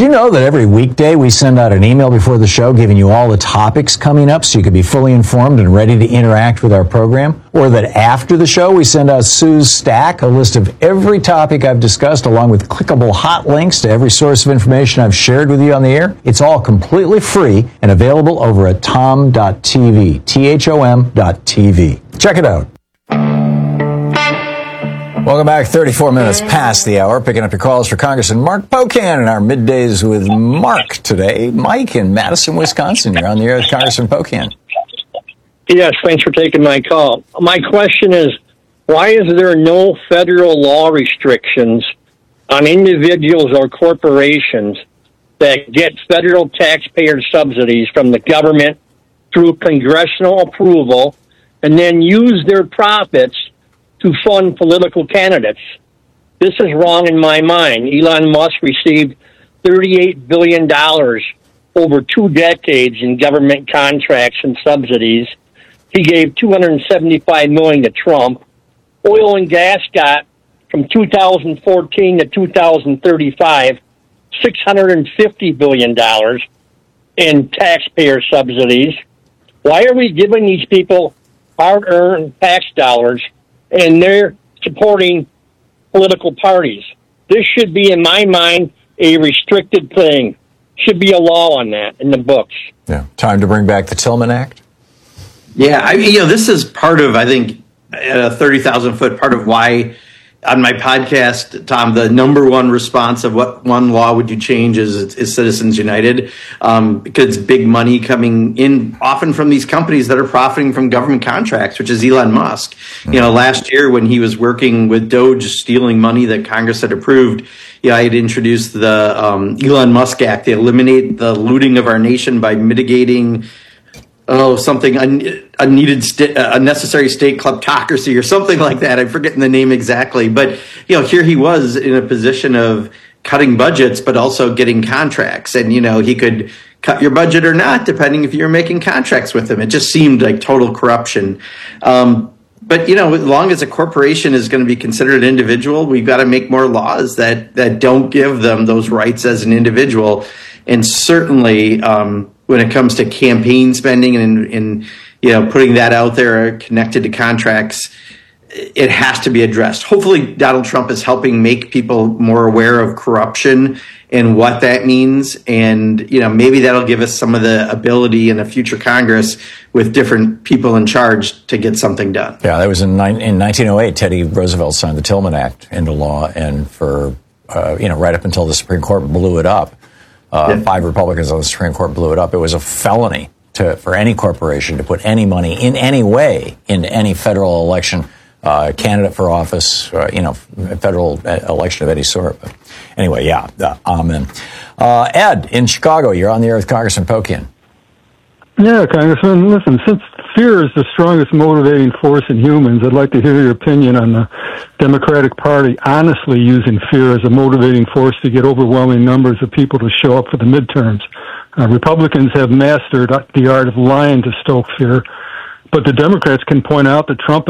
know that every weekday we send out an email before the show giving you all the topics coming up so you can be fully informed and ready to interact with our program? Or that after the show we send out Sue's Stack, a list of every topic I've discussed along with clickable hot links to every source of information I've shared with you on the air? It's all completely free and available over at tom.tv, THOM.tv. Check it out. Welcome back. 34 minutes past the hour. Picking up your calls for Congressman Mark Pocan in our middays with Mark today. Mike in Madison, Wisconsin. You're on the air with Congressman Pocan. Yes, thanks for taking my call. My question is, why is there no federal law restrictions on individuals or corporations that get federal taxpayer subsidies from the government through congressional approval and then use their profits to fund political candidates? This is wrong in my mind. Elon Musk received $38 billion over 2 decades in government contracts and subsidies. He gave $275 million to Trump. Oil and gas got, from 2014 to 2035, $650 billion in taxpayer subsidies. Why are we giving these people hard-earned tax dollars and they're supporting political parties? This should be, in my mind, a restricted thing. Should be a law on that in the books. Yeah. Time to bring back the Tillman Act? Yeah, this is part of, I think, a 30,000-foot part of why on my podcast, Tom, the number one response of what one law would you change is Citizens United, because big money coming in often from these companies that are profiting from government contracts, which is Elon Musk. Last year when he was working with Doge stealing money that Congress had approved, I had introduced the Elon Musk Act to eliminate the looting of our nation by mitigating something unnecessary state kleptocracy or something like that. I'm forgetting the name exactly. But, here he was in a position of cutting budgets, but also getting contracts. And, he could cut your budget or not, depending if you're making contracts with him. It just seemed like total corruption. But, as long as a corporation is going to be considered an individual, we've got to make more laws that don't give them those rights as an individual. And certainly, when it comes to campaign spending and putting that out there connected to contracts, it has to be addressed. Hopefully, Donald Trump is helping make people more aware of corruption and what that means. And, maybe that'll give us some of the ability in a future Congress with different people in charge to get something done. Yeah, that was in 1908, Teddy Roosevelt signed the Tillman Act into law. And for, right up until the Supreme Court blew it up, 5 Republicans on the Supreme Court blew it up. It was a felony for any corporation to put any money in any way into any federal election, candidate for office, federal election of any sort. But anyway, amen. Ed, in Chicago, you're on the air with Congressman Pocan. Yeah, Congressman, listen, since fear is the strongest motivating force in humans, I'd like to hear your opinion on the Democratic Party honestly using fear as a motivating force to get overwhelming numbers of people to show up for the midterms. Republicans have mastered the art of lying to stoke fear, but the Democrats can point out that Trump